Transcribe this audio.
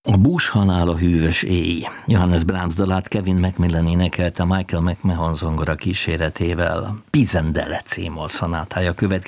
A bús halál, a hűvös éj. Johannes Brahms dalát Kevin Macmillan énekelte Michael McMahon zongora kíséretével. Pisendele című szonátája következik.